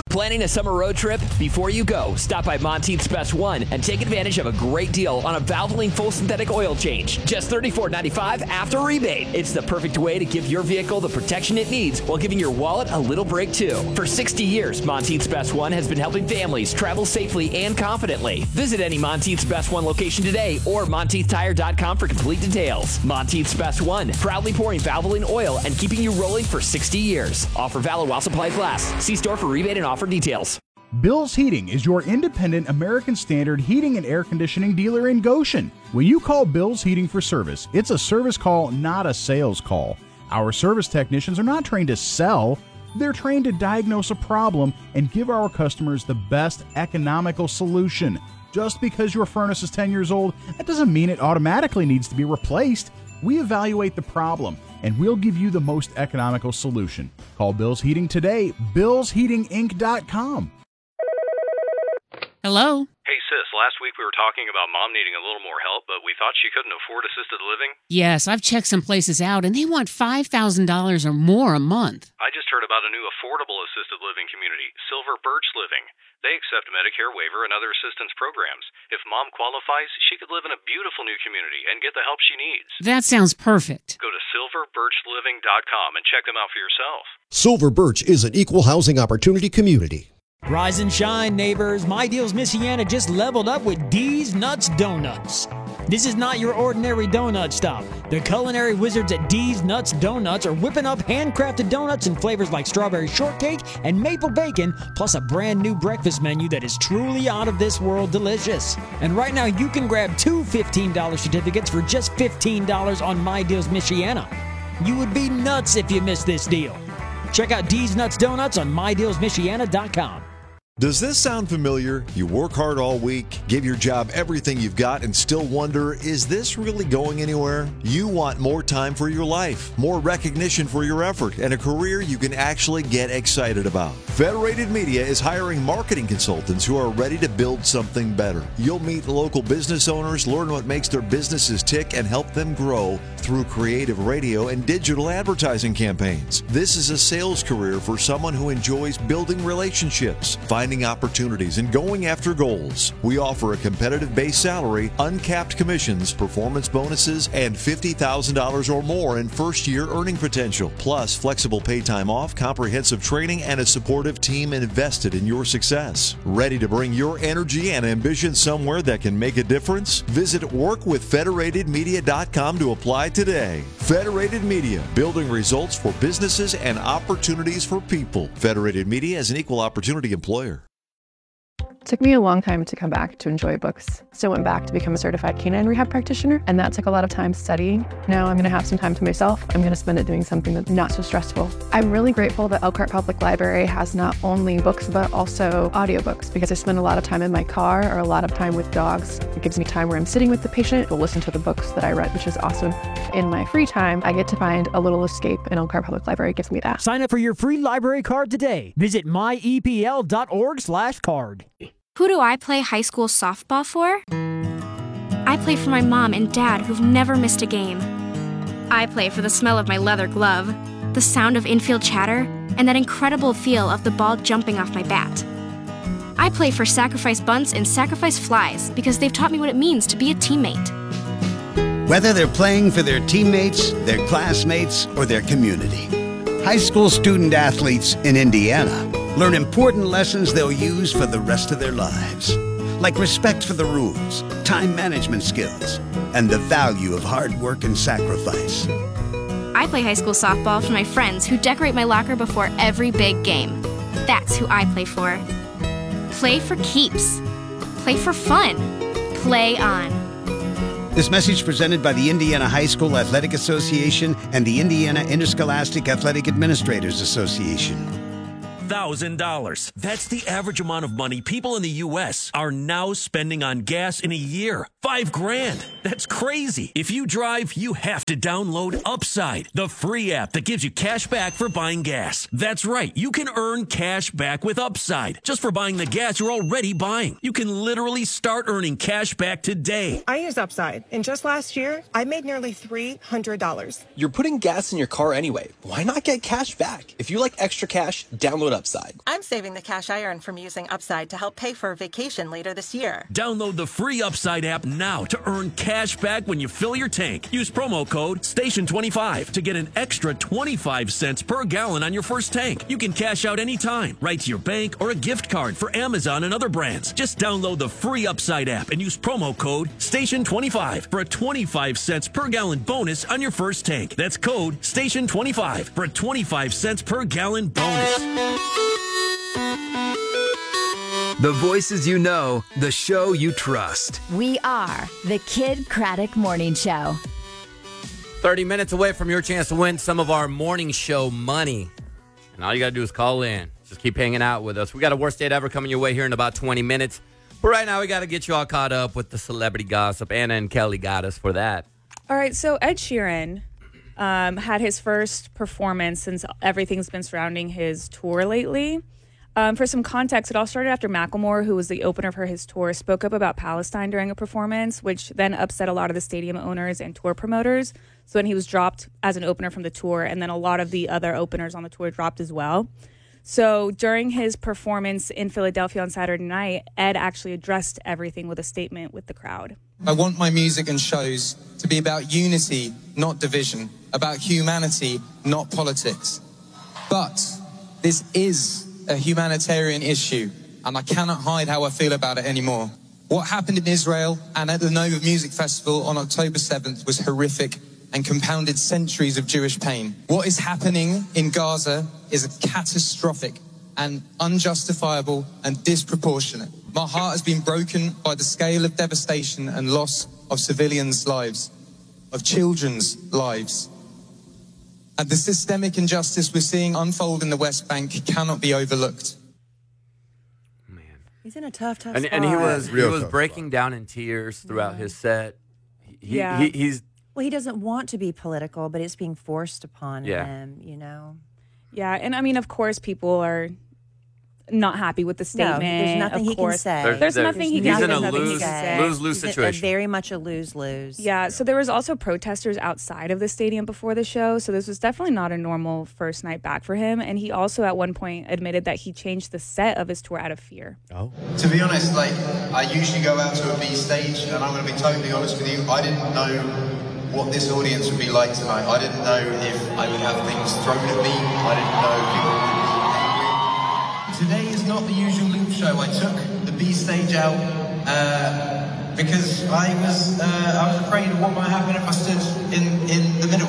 Planning a summer road trip? Before you go, stop by Monteith's Best One and take advantage of a great deal on a Valvoline full synthetic oil change. Just $34.95 after rebate. It's the perfect way to give your vehicle the protection it needs while giving your wallet a little break too. For 60 years, Monteith's Best One has been helping families travel safely and confidently. Visit any Monteith's Best One location today or MonteithTire.com for complete details. Monteith's Best One, proudly pouring Valvoline oil and keeping you rolling for 60 years. Offer valid while supplies last. See store for rebate and offer details. Bill's Heating is your independent American Standard heating and air conditioning dealer in Goshen. When you call Bill's Heating for service, it's a service call, not a sales call. Our service technicians are not trained to sell. They're trained to diagnose a problem and give our customers the best economical solution. Just because your furnace is 10 years old, that doesn't mean it automatically needs to be replaced. We evaluate the problem, and we'll give you the most economical solution. Call Bill's Heating today, billsheatinginc.com. Hello? Hey, sis, last week we were talking about Mom needing a little more help, but we thought she couldn't afford assisted living. Yes, I've checked some places out, and they want $5,000 or more a month. I just heard about a new affordable assisted living community, Silver Birch Living. They accept Medicare waiver and other assistance programs. If Mom qualifies, she could live in a beautiful new community and get the help she needs. That sounds perfect. Go to silverbirchliving.com and check them out for yourself. Silver Birch is an equal housing opportunity community. Rise and shine, neighbors. My Deals Michiana just leveled up with D's Nuts Donuts. This is not your ordinary donut stop. The culinary wizards at D's Nuts Donuts are whipping up handcrafted donuts in flavors like strawberry shortcake and maple bacon, plus a brand new breakfast menu that is truly out of this world delicious. And right now you can grab two $15 certificates for just $15 on My Deals Michiana. You would be nuts if you missed this deal. Check out D's Nuts Donuts on MyDealsMichiana.com. Does this sound familiar? You work hard all week, give your job everything you've got, and still wonder, is this really going anywhere? You want more time for your life, more recognition for your effort, and a career you can actually get excited about. Federated Media is hiring marketing consultants who are ready to build something better. You'll meet local business owners, learn what makes their businesses tick, and help them grow through creative radio and digital advertising campaigns. This is a sales career for someone who enjoys building relationships, finding opportunities, and going after goals. We offer a competitive base salary, uncapped commissions, performance bonuses, and $50,000 or more in first-year earning potential, plus flexible pay time off, comprehensive training, and a supportive team invested in your success. Ready to bring your energy and ambition somewhere that can make a difference? Visit workwithfederatedmedia.com to apply today. Federated Media, building results for businesses and opportunities for people. Federated Media is an equal opportunity employer. It took me a long time to come back to enjoy books. So I went back to become a certified canine rehab practitioner, and that took a lot of time studying. Now I'm going to have some time to myself. I'm going to spend it doing something that's not so stressful. I'm really grateful that Elkhart Public Library has not only books, but also audiobooks, because I spend a lot of time in my car or a lot of time with dogs. It gives me time where I'm sitting with the patient to listen to the books that I read, which is awesome. In my free time, I get to find a little escape, and Elkhart Public Library gives me that. Sign up for your free library card today. Visit myepl.org/card. Who do I play high school softball for? I play for my mom and dad who've never missed a game. I play for the smell of my leather glove, the sound of infield chatter, and that incredible feel of the ball jumping off my bat. I play for sacrifice bunts and sacrifice flies because they've taught me what it means to be a teammate. Whether they're playing for their teammates, their classmates, or their community, high school student athletes in Indiana learn important lessons they'll use for the rest of their lives, like respect for the rules, time management skills, and the value of hard work and sacrifice. I play high school softball for my friends who decorate my locker before every big game. That's who I play for. Play for keeps. Play for fun. Play on. This message presented by the Indiana High School Athletic Association and the Indiana Interscholastic Athletic Administrators Association. $1,000. That's the average amount of money people in the U.S. are now spending on gas in a year. $5,000. That's crazy. If you drive, you have to download Upside, the free app that gives you cash back for buying gas. That's right. You can earn cash back with Upside just for buying the gas you're already buying. You can literally start earning cash back today. I use Upside, and just last year, I made nearly $300. You're putting gas in your car anyway. Why not get cash back? If you like extra cash, download Upside. I'm saving the cash I earn from using Upside to help pay for a vacation later this year. Download the free Upside app now to earn cash back when you fill your tank. Use promo code STATION25 to get an extra 25 cents per gallon on your first tank. You can cash out anytime, right to your bank or a gift card for Amazon and other brands. Just download the free Upside app and use promo code STATION25 for a 25 cents per gallon bonus on your first tank. That's code STATION25 for a 25 cents per gallon bonus. The voices you know, the show you trust. We are the Kid Craddock Morning Show. 30 minutes away from your chance to win some of our morning show money. And all you got to do is call in. Just keep hanging out with us. We got a worst date ever coming your way here in about 20 minutes. But right now, we got to get you all caught up with the celebrity gossip. Anna and Kelly got us for that. All right, so Ed Sheeran had his first performance since everything's been surrounding his tour lately. For some context, it all started after Macklemore, who was the opener for his tour, spoke up about Palestine during a performance, which then upset a lot of the stadium owners and tour promoters. So then he was dropped as an opener from the tour, and then a lot of the other openers on the tour dropped as well. So during his performance in Philadelphia on Saturday night, Ed actually addressed everything with a statement with the crowd. I want my music and shows to be about unity, not division, about humanity, not politics. But this is a humanitarian issue, and I cannot hide how I feel about it anymore. What happened in Israel and at the Nova Music Festival on October 7th was horrific and compounded centuries of Jewish pain. What is happening in Gaza is catastrophic and unjustifiable and disproportionate. My heart has been broken by the scale of devastation and loss of civilians' lives, of children's lives. And the systemic injustice we're seeing unfold in the West Bank cannot be overlooked. He's in a tough spot. And he was breaking down in tears throughout his set. He's Well, he doesn't want to be political, but it's being forced upon him, you know? Yeah, and I mean, of course, people are not happy with the statement. No, there's nothing he can say. There's nothing he can say. He's in a lose-lose situation. Very much a lose-lose. Yeah, so there was also protesters outside of the stadium before the show, so this was definitely not a normal first night back for him. And he also at one point admitted that he changed the set of his tour out of fear. Oh. To be honest, I usually go out to a B stage, and I'm going to be totally honest with you, I didn't know what this audience would be like tonight. I didn't know if I would have things thrown at me. I didn't know if people would be angry. Today is not the usual loop show. I took the B stage out because I was afraid of what might happen if I stood in the middle.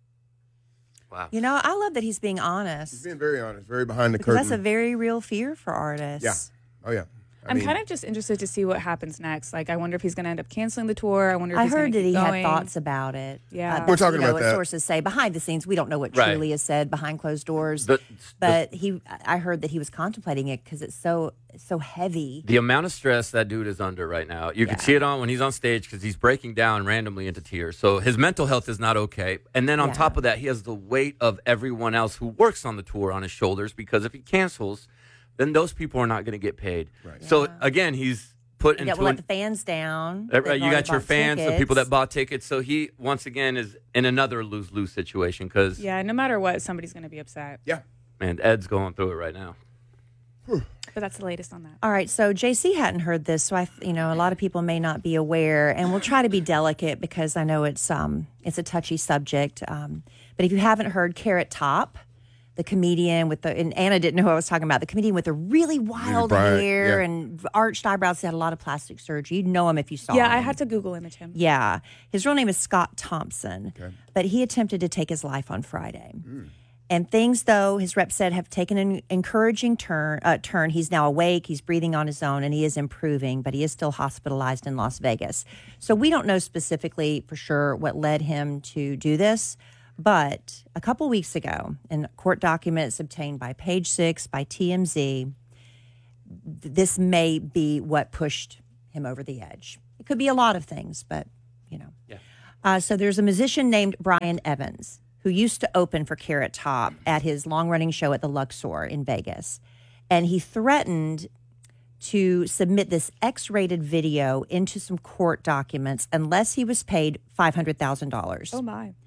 Wow. You know, I love that he's being honest. He's being very honest, very behind the because curtain. that's a very real fear for artists. Yeah. Oh, yeah. I'm kind of just interested to see what happens next. Like, I wonder if he's going to end up canceling the tour. I wonder if I he's heard that keep he going. had thoughts about it. Yeah. We're talking about what that. Sources say behind the scenes. We don't know what Right. truly is said behind closed doors. But I heard that he was contemplating it because it's so heavy. The amount of stress that dude is under right now, you can see it when he's on stage because he's breaking down randomly into tears. So his mental health is not okay. And then on top of that, he has the weight of everyone else who works on the tour on his shoulders because if he cancels, then those people are not going to get paid. Right. So again, he's put into will let the fans down. Right, you got your fans, the people that bought tickets. So he once again is in another lose-lose situation because no matter what, somebody's going to be upset. Yeah. Man, Ed's going through it right now. But that's the latest on that. All right, so JC hadn't heard this, so a lot of people may not be aware, and we'll try to be delicate because I know it's a touchy subject. But if you haven't heard, Carrot Top, the comedian and Anna didn't know who I was talking about, the comedian with the really wild hair and arched eyebrows, he had a lot of plastic surgery. You'd know him if you saw him. Yeah, I had to Google image him. Yeah, his real name is Scott Thompson, but he attempted to take his life on Friday. And things, though, his rep said, have taken an encouraging turn. He's now awake, he's breathing on his own, and he is improving, but he is still hospitalized in Las Vegas. So we don't know specifically for sure what led him to do this, but a couple weeks ago, in court documents obtained by Page Six, by TMZ, this may be what pushed him over the edge. It could be a lot of things, but, So there's a musician named Brian Evans who used to open for Carrot Top at his long-running show at the Luxor in Vegas. And he threatened to submit this X-rated video into some court documents unless he was paid $500,000. Oh, my.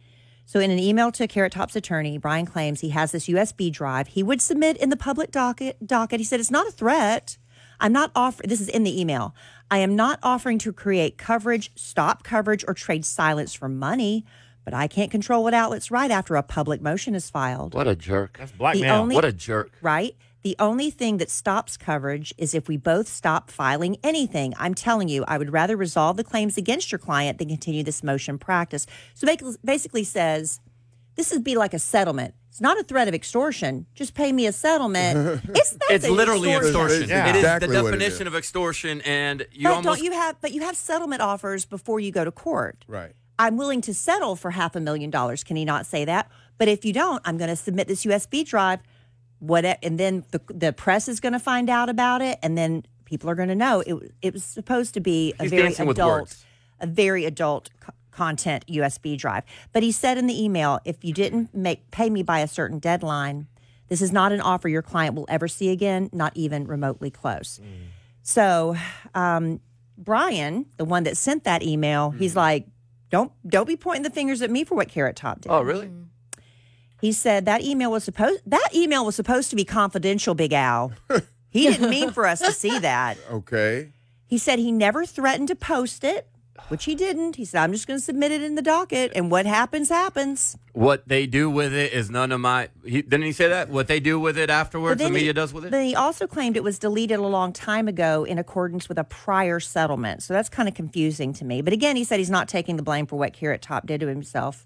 So in an email to Carrot Top's attorney, Brian claims he has this USB drive he would submit in the public docket. He said, it's not a threat. I'm not offering, this is in the email, I am not offering to create coverage, stop coverage, or trade silence for money, but I can't control what outlets write after a public motion is filed. What a jerk. That's blackmail. What a jerk. Right? The only thing that stops coverage is if we both stop filing anything. I'm telling you, I would rather resolve the claims against your client than continue this motion practice. So basically says, this would be like a settlement. It's not a threat of extortion. Just pay me a settlement. It's literally extortion. Yeah. It is Exactly the what it definition is. of extortion, and you But almost you have settlement offers before you go to court. Right. I'm willing to settle for $500,000. Can he not say that? But if you don't, I'm going to submit this USB drive. And then the press is going to find out about it, and then people are going to know it was supposed to be a very adult content USB drive. But he said in the email, if you didn't pay me by a certain deadline, this is not an offer your client will ever see again, not even remotely close. So Brian, the one that sent that email, he's like, don't be pointing the fingers at me for what Carrot Top did. Oh, really? He said that email was supposed to be confidential, Big Al. He didn't mean for us to see that. Okay. He said he never threatened to post it, which he didn't. He said, I'm just going to submit it in the docket, and what happens, happens. What they do with it is none of my... didn't he say that? What they do with it afterwards, the media does with it? Then he also claimed it was deleted a long time ago in accordance with a prior settlement. So that's kind of confusing to me. But again, he said he's not taking the blame for what Carrot Top did to himself.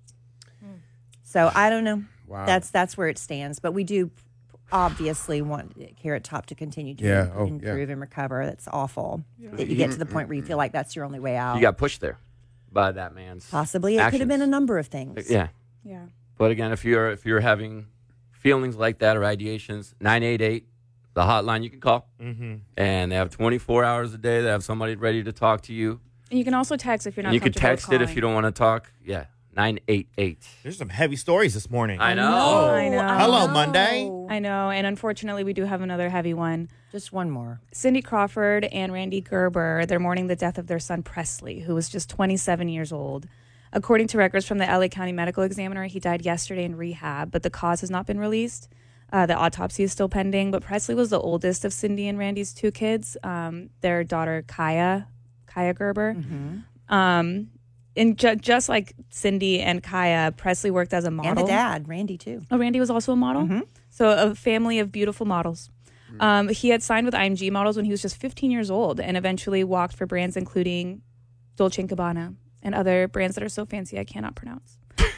So I don't know. Wow. That's where it stands. But we do obviously want Carrot Top to continue to improve and recover. That's awful. That you get to the point where you feel like that's your only way out. You got pushed there by that man's Possibly. It could have been a number of things. Yeah. Yeah. But again, if you're having feelings like that or ideations, 988, the hotline you can call. Mm-hmm. And they have 24 hours a day. They have somebody ready to talk to you. And you can also text if you're not You can comfortable text it if calling. you don't want to talk. Yeah. 988. There's some heavy stories this morning. I know. I know. Hello, Monday. I know. And unfortunately, we do have another heavy one. Just one more. Cindy Crawford and Randy Gerber, they're mourning the death of their son, Presley, who was just 27 years old. According to records from the LA County Medical Examiner, he died yesterday in rehab, but the cause has not been released. The autopsy is still pending, but Presley was the oldest of Cindy and Randy's two kids. Their daughter, Kaya Gerber. Mm-hmm. And just like Cindy and Kaya, Presley worked as a model. And the dad, Randy, too. Oh, Randy was also a model? Mm-hmm. So a family of beautiful models. He had signed with IMG Models when he was just 15 years old and eventually walked for brands including Dolce & Gabbana and other brands that are so fancy I cannot pronounce.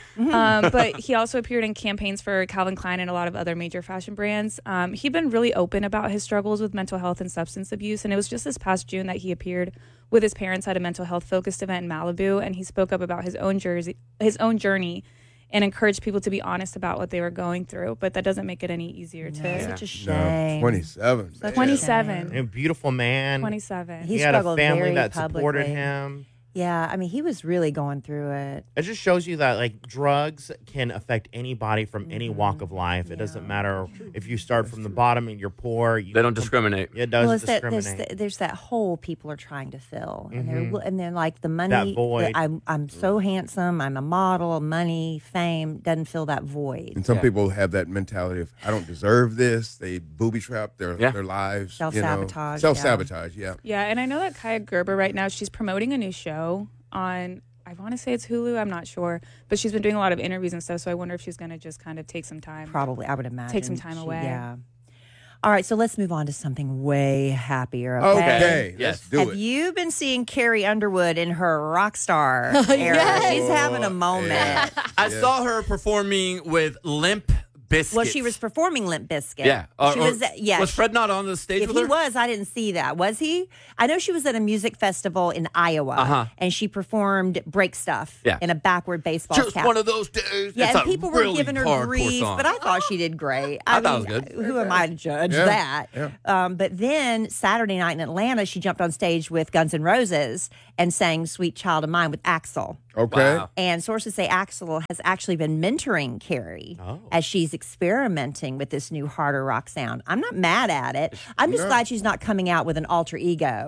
But he also appeared in campaigns for Calvin Klein and a lot of other major fashion brands. He'd been really open about his struggles with mental health and substance abuse, and it was just this past June that he appeared with his parents at a mental health focused event in Malibu, and he spoke up about his own journey and encouraged people to be honest about what they were going through. But that doesn't make it any easier to... Such a shame. 27. So 27. A beautiful man. 27. He had a struggled family very that supported publicly. him. Yeah, I mean, he was really going through it. It just shows you that like drugs can affect anybody from any walk of life. It doesn't matter if you start from the bottom and you're poor. They don't discriminate. It doesn't Well, it's discriminate. there's that hole people are trying to fill, Mhm. and they're like the money. That void. I'm so handsome. I'm a model. Money, fame doesn't fill that void. And some people have that mentality of, I don't deserve this. They booby trap their lives. Self-sabotage, Self-sabotage, yeah. Yeah, and I know that Kaya Gerber right now, she's promoting a new show on, I want to say it's Hulu, I'm not sure, but she's been doing a lot of interviews and stuff, so I wonder if she's going to just kind of take some time. Probably, I would imagine. Take some time away. Yeah. All right, so let's move on to something way happier. Okay, let's do Have it. you been seeing Carrie Underwood in her rock star era? Yes. She's having a moment. I saw her performing with Limp Bizkit. Well, she was performing Limp Bizkit. Yeah. She was. Yeah. Was Fred not on the stage If with he her? was, I didn't see that. Was he? I know she was at a music festival in Iowa, and she performed "Break Stuff" in a backward baseball Just cap. one of those days. Yeah, It's and a people were really giving her hardcore grief, song. but I thought she did great. I thought it was good. Who am I to judge Yeah, that? yeah. But then Saturday night in Atlanta, she jumped on stage with Guns N' Roses and sang "Sweet Child of Mine" with Axl. Okay. Wow. And sources say Axl has actually been mentoring Carrie as she's experimenting with this new harder rock sound. I'm not mad at it. I'm just glad she's not coming out with an alter ego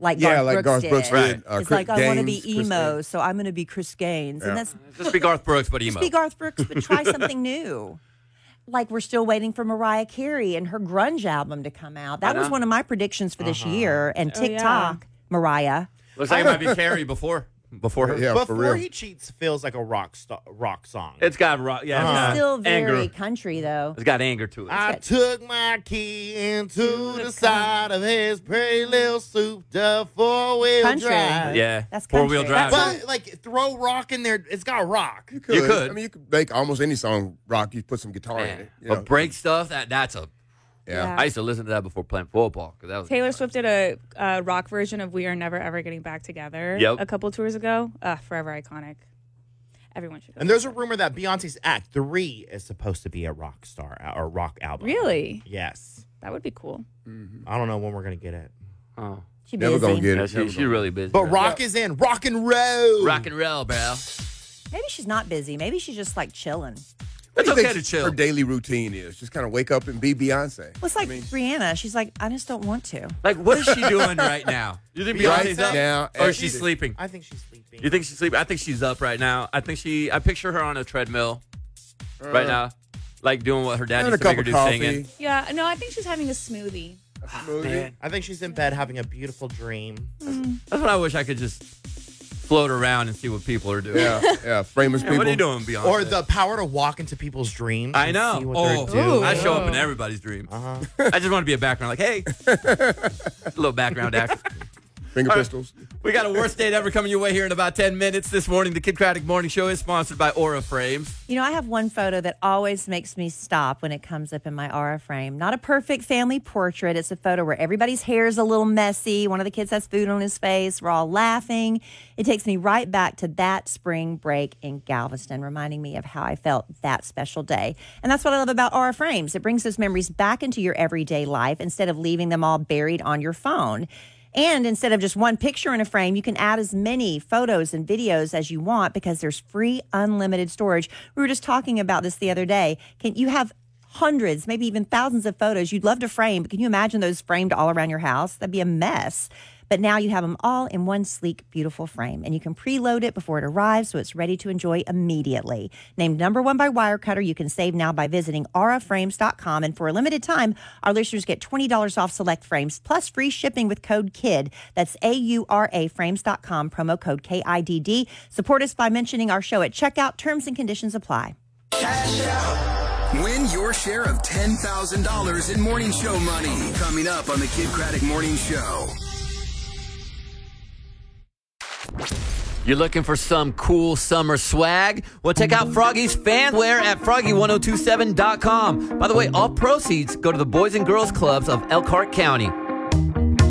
like Garth Brooks did. It's like, I want to be emo, so I'm going to be Chris Gaines. And that's just be Garth Brooks, but emo. Just be Garth Brooks, but try something new. Like we're still waiting for Mariah Carey and her grunge album to come out. That was one of my predictions for this year. And TikTok, Mariah. Looks like it might be Carey before her. Yeah, Before for real. He Cheats feels like a rock song. It's got rock. Yeah, It's got still very anger. country, though. It's got anger to it. I took my key into the side of his pretty little souped-up four-wheel Country. drive. Yeah, That's four-wheel country. drive. But, like, throw rock in there. It's got rock. You could. I mean, you could make almost any song rock. You put some guitar in it. You know? But break stuff, that's a... Yeah. I used to listen to that before playing football. Cause that was Taylor Swift did a rock version of We Are Never Ever Getting Back Together a couple tours ago. Forever iconic. Everyone should go. And there's a rumor that Beyonce's Act 3 is supposed to be a rock star or rock album. Really? Yes. That would be cool. I don't know when we're going to get it. Oh. She Never busy. gonna get it. She's really busy. But rock is in. Rock and roll. Rock and roll, bro. Maybe she's not busy. Maybe she's just like chilling. What It's do you okay think to chill. her daily routine is? Just kind of wake up and be Beyonce. Well, it's like Rihanna. She's like, I just don't want to. Like, what is she doing right now? You think Beyonce's up? now, Or is she sleeping? I think she's sleeping. You think she's sleeping? I think she's up right now. I picture her on a treadmill right now. Like doing what her dad and used a to make cup her of do, coffee. singing. Yeah, no, I think she's having a smoothie. Man. I think she's in bed having a beautiful dream. That's what I wish I could just float around and see what people are doing. Yeah, famous people. What are you doing, Beyonce? Or the power to walk into people's dreams. I and know. See what they're doing. I show up in everybody's dreams. I just want to be a background, like, hey, a little background action. Finger pistols. We got a worst date ever coming your way here in about 10 minutes this morning. The Kid Craddock Morning Show is sponsored by Aura Frames. You know, I have one photo that always makes me stop when it comes up in my Aura frame. Not a perfect family portrait. It's a photo where everybody's hair is a little messy. One of the kids has food on his face. We're all laughing. It takes me right back to that spring break in Galveston, reminding me of how I felt that special day. And that's what I love about Aura Frames. It brings those memories back into your everyday life instead of leaving them all buried on your phone. And instead of just one picture in a frame, you can add as many photos and videos as you want because there's free unlimited storage. We were just talking about this the other day. You have hundreds, maybe even thousands of photos you'd love to frame, but can you imagine those framed all around your house? That'd be a mess. But now you have them all in one sleek, beautiful frame, and you can preload it before it arrives so it's ready to enjoy immediately. Named #1 by Wirecutter, you can save now by visiting auraframes.com, and for a limited time, our listeners get $20 off select frames plus free shipping with code KID. That's AURAFrames.com, promo code KIDD. Support us by mentioning our show at checkout. Terms and conditions apply. Win your share of $10,000 in morning show money. Coming up on the Kid Craddock Morning Show. You're looking for some cool summer swag? Well, check out Froggy's Fanwear at froggy1027.com. By the way, all proceeds go to the Boys and Girls Clubs of Elkhart County.